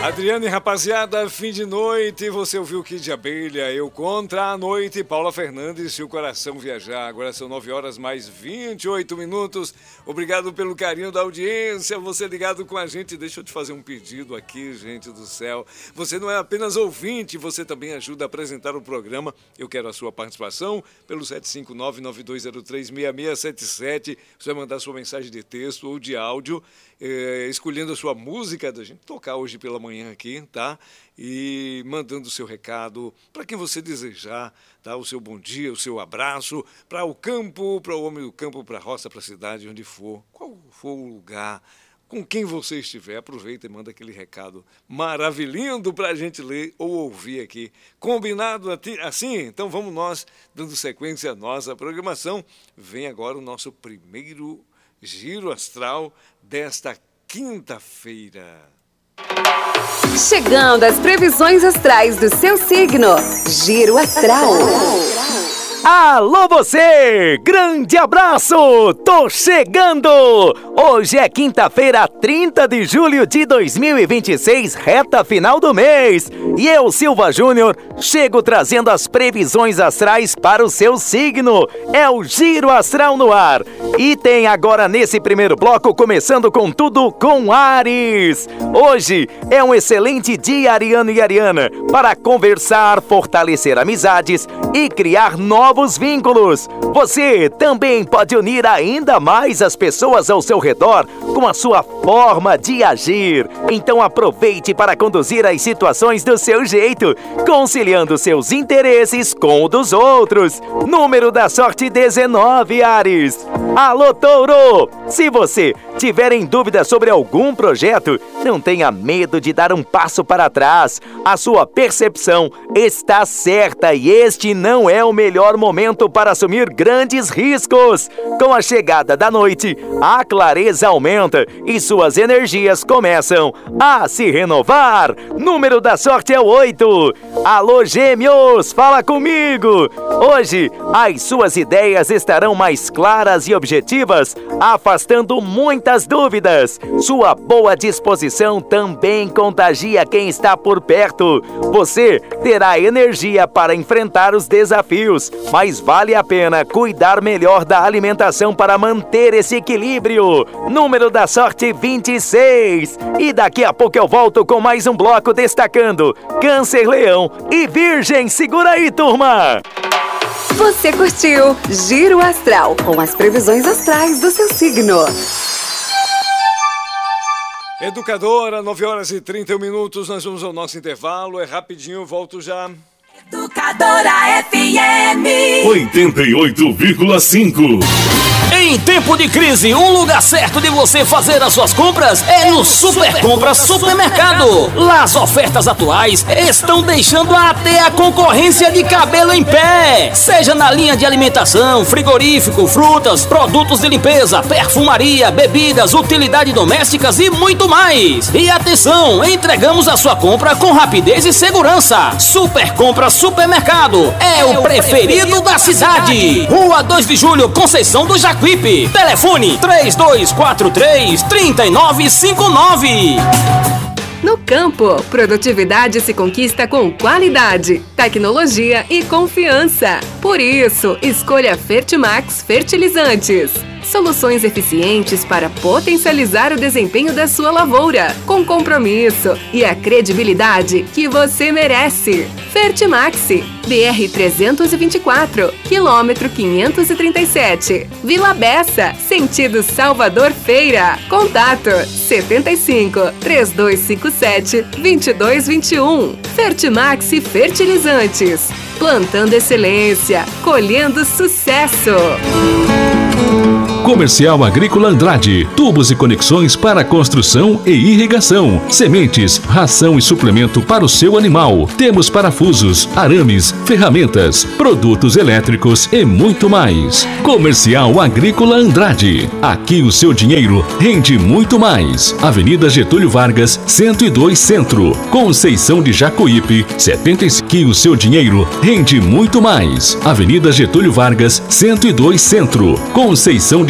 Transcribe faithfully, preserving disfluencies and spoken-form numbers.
Adriane, rapaziada, fim de noite, você ouviu Kid de Abelha, Eu Contra a Noite, Paula Fernandes, Se o Coração Viajar. Agora são nove horas mais vinte e oito minutos. Obrigado pelo carinho da audiência, você ligado com a gente. Deixa eu te fazer um pedido aqui, gente do céu. Você não é apenas ouvinte, você também ajuda a apresentar o programa. Eu quero a sua participação pelo sete cinco nove, nove dois zero três, seis seis sete sete. Você vai mandar sua mensagem de texto ou de áudio, eh, escolhendo a sua música da gente tocar hoje pela manhã aqui, tá? E mandando o seu recado para quem você desejar, tá? O seu bom dia, o seu abraço, para o campo, para o homem do campo, para a roça, para a cidade, onde for, qual for o lugar, com quem você estiver, aproveita e manda aquele recado maravilhoso para a gente ler ou ouvir aqui. Combinado assim? Então vamos nós, dando sequência à nossa programação. Vem agora o nosso primeiro Giro Astral desta quinta-feira. Chegando às previsões astrais do seu signo. Giro Astral. Alô você! Grande abraço! Tô chegando! Hoje é quinta-feira, trinta de julho de dois mil e vinte e seis, reta final do mês. E eu, Silva Júnior, chego trazendo as previsões astrais para o seu signo. É o Giro Astral no ar. E tem agora nesse primeiro bloco, começando com tudo com Áries. Hoje é um excelente dia, Ariano e Ariana, para conversar, fortalecer amizades e criar novos vínculos. Você também pode unir ainda mais as pessoas ao seu redor com a sua forma de agir. Então aproveite para conduzir as situações do seu jeito, conciliando seus interesses com o dos outros. Número da sorte dezenove, Áries. Alô, Touro! Se você tiver em dúvida sobre algum projeto, não tenha medo de dar um passo para trás. A sua percepção está certa e este não é o melhor momento para assumir grandes riscos. Com a chegada da noite, a clareza aumenta e suas energias começam a se renovar. Número da sorte é o oito. Alô, Gêmeos, fala comigo! Hoje, as suas ideias estarão mais claras e objetivas, afastando muitas dúvidas. Sua boa disposição também contagia quem está por perto. Você terá energia para enfrentar os desafios, mas vale a pena cuidar melhor da alimentação para manter esse equilíbrio. Número da sorte vinte e seis. E daqui a pouco eu volto com mais um bloco destacando Câncer, Leão e Virgem. Segura aí, turma! Você curtiu Giro Astral com as previsões astrais do seu signo. Educadora, nove horas e trinta e um minutos, nós vamos ao nosso intervalo, é rapidinho, volto já. Educadora F M oitenta e oito vírgula cinco. Em tempo de crise, um lugar certo de você fazer as suas compras é no Super Compras Supermercado. Lá as ofertas atuais estão deixando até a concorrência de cabelo em pé. Seja na linha de alimentação, frigorífico, frutas, produtos de limpeza, perfumaria, bebidas, utilidades domésticas e muito mais. E atenção, entregamos a sua compra com rapidez e segurança. Super Compras Supermercado é o preferido da cidade. Rua dois de julho, Conceição do Jacuípe. Telefone três dois quatro três, três nove cinco nove. No campo, produtividade se conquista com qualidade, tecnologia e confiança. Por isso, escolha Fertimax Fertilizantes. Soluções eficientes para potencializar o desempenho da sua lavoura, com compromisso e a credibilidade que você merece. Fertimax, B R trezentos e vinte e quatro, quilômetro quinhentos e trinta e sete, Vila Bessa, sentido Salvador Feira. Contato setenta e cinco, três dois cinco sete, dois dois dois um. Fertimax Fertilizantes, plantando excelência, colhendo sucesso. Comercial Agrícola Andrade, tubos e conexões para construção e irrigação, sementes, ração e suplemento para o seu animal. Temos parafusos, arames, ferramentas, produtos elétricos e muito mais. Comercial Agrícola Andrade, aqui o seu dinheiro rende muito mais. Avenida Getúlio Vargas, cento e dois Centro, Conceição de Jacuípe, setenta e cinco. Aqui o seu dinheiro rende muito mais. Avenida Getúlio Vargas, cento e dois Centro, Conceição de